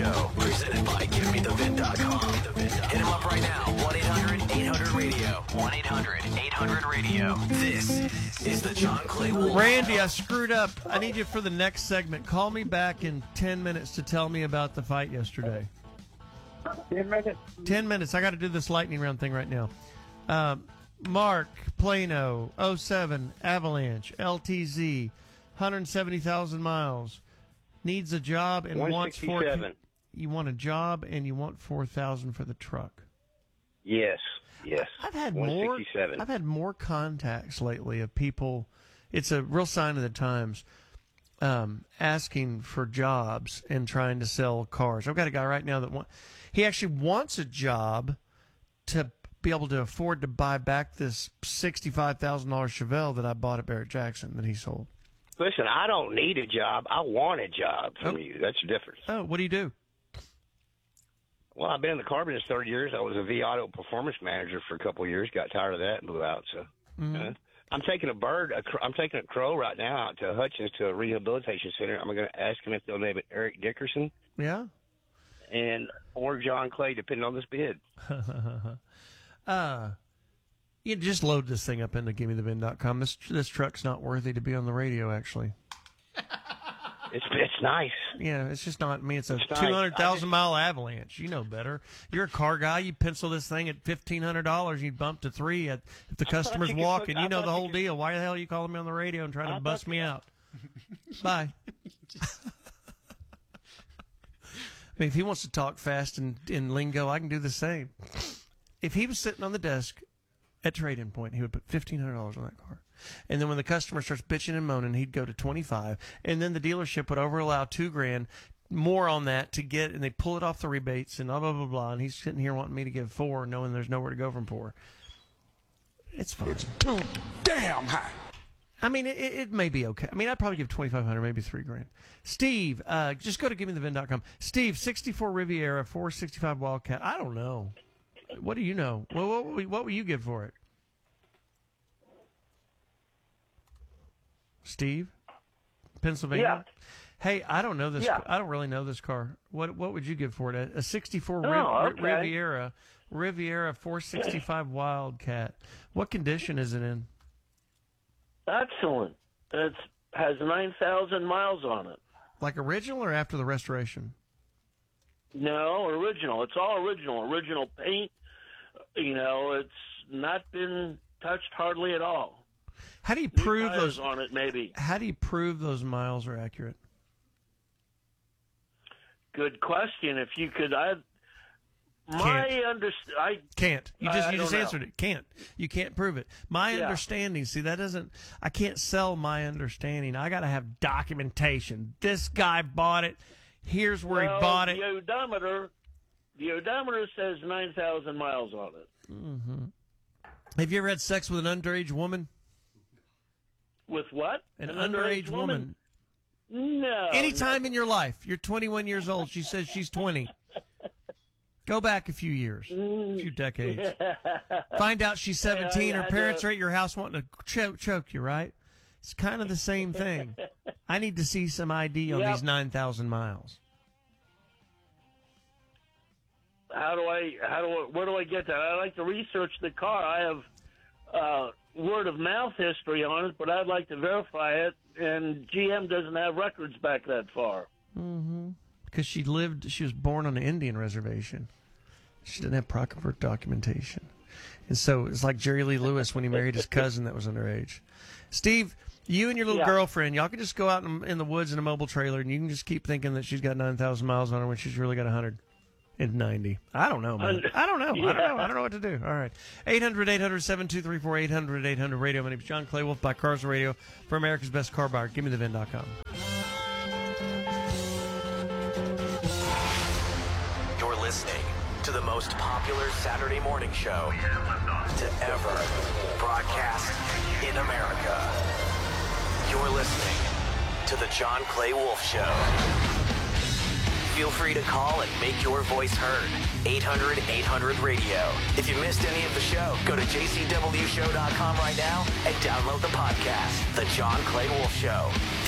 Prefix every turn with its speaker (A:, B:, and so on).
A: Show, presented by GiveMeTheVin.com. Hit him up right now, 1-800-800-RADIO. 1-800-800-RADIO. This is the John Clay Wolf.
B: Randy, I screwed up. I need you for the next segment. Call me back in 10 minutes to tell me about the fight yesterday.
C: 10 minutes?
B: 10 minutes. I got to do this lightning round thing right now. Mark, Plano, 07, Avalanche, LTZ, 170,000 miles. Needs a job and wants
C: 167.
B: You want a job and you want 4,000 for the truck.
C: Yes.
B: I've had
C: 167.
B: I've had more contacts lately of people. It's a real sign of the times. Asking for jobs and trying to sell cars. I've got a guy right now he actually wants a job to be able to afford to buy back this $65,000 Chevelle that I bought at Barrett Jackson that he sold.
C: Listen, I don't need a job. I want a job from you. That's the difference.
B: Oh, what do you do?
C: Well, I've been in the car business 30 years. I was a V Auto performance manager for a couple of years. Got tired of that and blew out. So I'm taking I'm taking a crow right now out to Hutchins to a rehabilitation center. I'm going to ask him if they'll name it Eric Dickerson.
B: Yeah.
C: Or John Clay, depending on this bid.
B: You just load this thing up into GiveMeTheVin.com. This truck's not worthy to be on the radio, actually.
C: It's nice.
B: Yeah, it's just not. I mean, it's a
C: nice.
B: 200,000 mile Avalanche. You know better. You're a car guy. You pencil this thing at $1,500. You bump to $3,000 if the customer's walking. You know the whole deal. Why the hell are you calling me on the radio and trying to bust me out? Bye. I mean, if he wants to talk fast and in lingo, I can do the same. If he was sitting on the desk at Trade-In Point, he would put $1,500 on that car. And then when the customer starts bitching and moaning, he'd go to $25,000. And then the dealership would over-allow $2,000 more on that to get, and they pull it off the rebates and blah, blah, blah, blah. And he's sitting here wanting me to give $4,000, knowing there's nowhere to go from $4,000. It's fine.
D: It's too damn high.
B: I mean, it may be okay. I mean, I'd probably give $2,500, maybe $3,000. Steve, just go to GiveMeTheVin.com. Steve, 64 Riviera, 465 Wildcat. I don't know. What do you know? Well, what will you give for it? Steve? Pennsylvania?
E: Yeah.
B: Hey, I don't know this.
E: Yeah.
B: I don't really know this car. What would you give for it? A 64
E: okay.
B: Riviera 465 Wildcat. What condition is it in?
E: Excellent. It has 9,000 miles on it.
B: Like original or after the restoration?
E: No, original. It's all original. Original paint. You know, it's not been touched hardly at all.
B: How do you prove
E: tires
B: those
E: on it? Maybe.
B: How do you prove those miles are accurate?
E: Good question. If you could,
B: Can't. You just
E: know.
B: answered it. Can't. You can't prove it. My understanding. See, I can't sell my understanding. I got to have documentation. This guy bought it. Here's where he bought it.
E: The odometer says 9,000 miles on it.
B: Mm-hmm. Have you ever had sex with an underage woman?
E: With what?
B: An underage woman?
E: No.
B: Anytime in your life. You're 21 years old. She says she's 20. Go back a few years, a few decades. Find out she's 17. Her parents are at your house wanting to choke you, right? It's kind of the same thing. I need to see some ID on these 9,000 miles.
E: Where do I get that? I like to research the car. I have word of mouth history on it, but I'd like to verify it, and GM doesn't have records back that far.
B: Mm-hmm. Because she was born on an Indian reservation. She didn't have proper documentation. And so it's like Jerry Lee Lewis when he married his cousin that was underage. Steve, you and your little girlfriend, y'all can just go out in the woods in a mobile trailer, and you can just keep thinking that she's got 9,000 miles on her when she's really got 190. I don't know, man. I don't know. I don't know what to do. All right. 800-800-7234, 800-800-RADIO. My name is John Clay Wolf by Cars Radio for America's Best Car Buyer. GiveMeTheVin.com.
A: You're listening to the most popular Saturday morning show to ever broadcast in America. You're listening to the John Clay Wolf Show. Feel free to call and make your voice heard. 800-800-RADIO. If you missed any of the show, go to jcwshow.com right now and download the podcast, The John Clay Wolf Show.